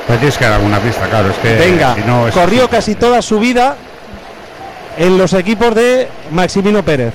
Pues tienes que dar alguna pista, claro. Es que venga, si no es... corrió casi toda su vida en los equipos de Maximino Pérez.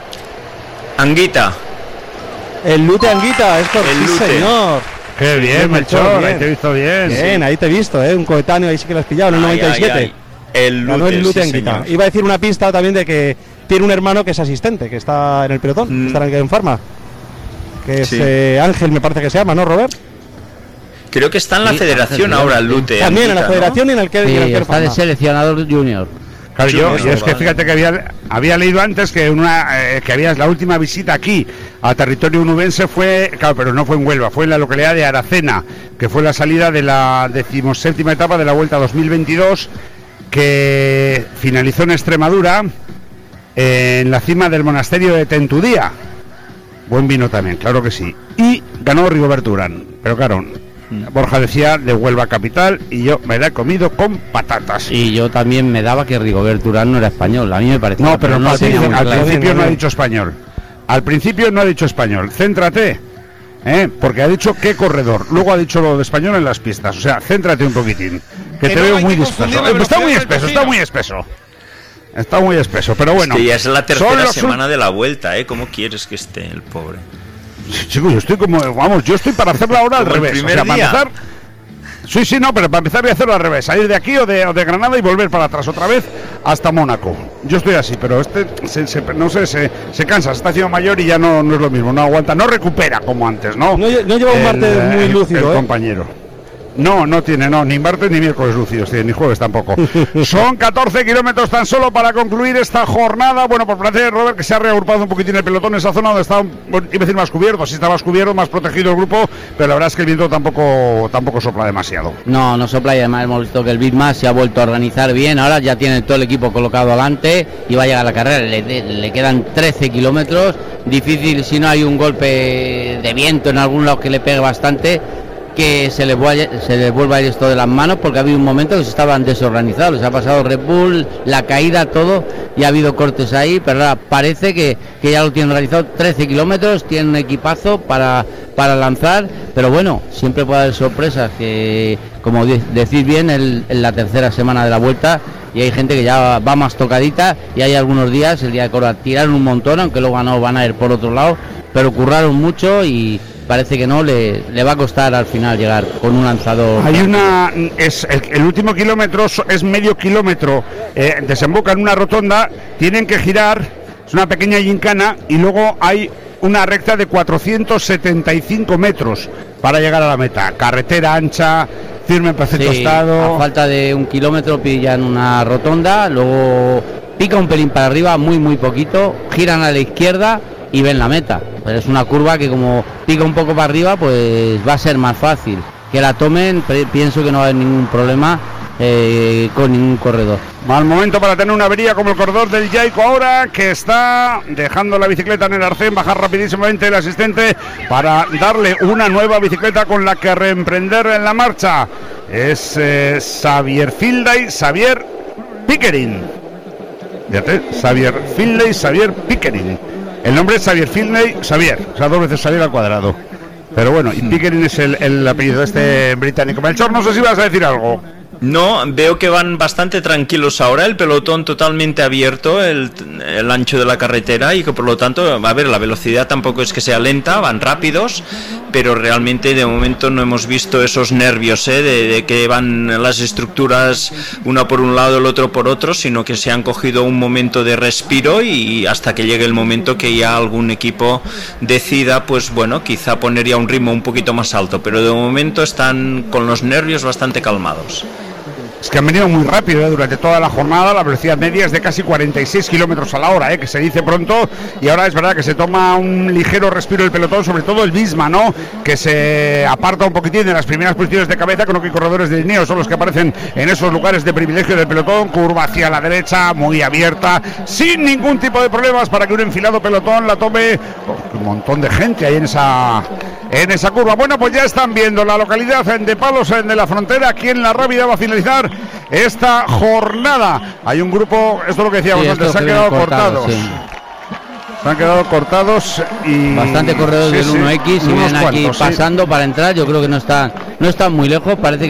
Anguita. El Lute Anguita, es correcto, sí, señor. Qué bien, Melchor, ahí te he visto bien. Bien, sí. Ahí te he visto, un coetáneo, ahí sí que lo has pillado, en el 97. El Ganó el Lute Anguita. señor. Iba a decir una pista también de que tiene un hermano que es asistente, que está en el pelotón, que está en Farma. Que es Ángel, me parece que se llama, ¿no, Robert? Creo que está en la federación ahora el Lute. También Anguita, en la federación, ¿no? y en el que está Farma. de seleccionador junior. Claro, yo es que vale. fíjate que había leído antes que que había la última visita aquí a territorio onubense fue, claro, pero no fue en Huelva, fue en la localidad de Aracena, que fue la salida de la 17ª etapa de la Vuelta 2022, que finalizó en Extremadura, en la cima del monasterio de Tentudía. Buen vino también, claro que sí. Y ganó Rigoberto Urán, pero claro, Borja decía de Huelva capital y yo me la he comido con patatas. Y yo también me daba que Rigoberto Urán no era español, a mí me parecía. No, pero no tenía muy al claro. principio no ha dicho español. Al principio no ha dicho español. Céntrate, porque ha dicho qué corredor. Luego ha dicho lo de español en las pistas. O sea, céntrate un poquitín, que te veo muy disperso. Está muy espeso, está muy espeso. Está muy espeso, pero bueno. Sí, ya es la tercera semana de la Vuelta, ¿Cómo quieres que esté el pobre? Chicos, yo estoy como, vamos, yo estoy para hacerla ahora al Como el revés. primer Para día. empezar, sí, no, pero para empezar voy a hacerlo al revés. Salir de aquí o de Granada y volver para atrás otra vez hasta Mónaco. Yo estoy así, pero no sé, se cansa, se está haciendo mayor y ya no es lo mismo, no aguanta, no recupera como antes, ¿no? No lleva un martes muy lúcido, el compañero. No tiene, ni martes ni miércoles lúcidos, ni jueves tampoco. Son 14 kilómetros tan solo para concluir esta jornada. Bueno, pues parece, Robert, que se ha reagrupado un poquitín el pelotón en esa zona donde está, iba a decir más cubierto, sí está más cubierto, más protegido el grupo, pero la verdad es que el viento tampoco sopla demasiado. No sopla, y además hemos visto que el Bitmas se ha vuelto a organizar bien. Ahora ya tiene todo el equipo colocado adelante y va a llegar a la carrera. Le quedan 13 kilómetros. Difícil si no hay un golpe de viento en algún lado que le pegue bastante, que se les vuelva a ir esto de las manos, porque ha habido un momento que se estaban desorganizados, se ha pasado Red Bull, la caída, todo, y ha habido cortes ahí, pero ahora parece que ya lo tienen organizado. 13 kilómetros, tienen un equipazo para lanzar, pero bueno, siempre puede haber sorpresas, que como decís bien, en la tercera semana de la Vuelta, y hay gente que ya va más tocadita, y hay algunos días, el día de Córdoba, tiraron un montón, aunque luego no van a ir por otro lado, pero curraron mucho y parece que no le va a costar al final llegar con un lanzador. Hay el último kilómetro es medio kilómetro, desemboca en una rotonda, tienen que girar, es una pequeña gincana, y luego hay una recta de 475 metros para llegar a la meta. Carretera ancha, firme en perfecto estado. A falta de un kilómetro pillan una rotonda, luego pica un pelín para arriba, muy poquito, giran a la izquierda y ven la meta. Pero es una curva que, como pica un poco para arriba, pues va a ser más fácil que la tomen. Pienso que no va a haber ningún problema con ningún corredor. Mal momento para tener una avería como el corredor del Jaico ahora, que está dejando la bicicleta en el arcén, bajar rapidísimamente el asistente para darle una nueva bicicleta con la que reemprender en la marcha. Es Xavier Findlay, Xavier Pickering. Fíjate, Xavier Findlay, Xavier Pickering. El nombre es Xavier Findlay, Xavier, o sea, 2 veces Xavier al cuadrado. Pero bueno, y Pickering es el apellido de este británico. Melchor, no sé si vas a decir algo. No, veo que van bastante tranquilos ahora, el pelotón totalmente abierto, el ancho de la carretera, y que por lo tanto, a ver, la velocidad tampoco es que sea lenta, van rápidos, pero realmente de momento no hemos visto esos nervios de que van las estructuras una por un lado, el otro por otro, sino que se han cogido un momento de respiro, y hasta que llegue el momento que ya algún equipo decida, pues bueno, quizá poner ya un ritmo un poquito más alto, pero de momento están con los nervios bastante calmados. Es que han venido muy rápido durante toda la jornada. La velocidad media es de casi 46 kilómetros a la hora, que se dice pronto, y ahora es verdad que se toma un ligero respiro el pelotón, sobre todo el Visma, ¿no?, que se aparta un poquitín de las primeras posiciones de cabeza, con lo que corredores de Ineos son los que aparecen en esos lugares de privilegio del pelotón. Curva hacia la derecha, muy abierta, sin ningún tipo de problemas para que un enfilado pelotón la tome. Un montón de gente ahí en esa curva. Bueno, pues ya están viendo la localidad de Palos de la Frontera. Aquí en La Rábida va a finalizar esta jornada. Hay un grupo, esto es lo que decíamos antes, se han quedado cortados. Sí. Se han quedado cortados y bastante corredores del 1X, y vienen aquí pasando para entrar. Yo creo que no están muy lejos, parece que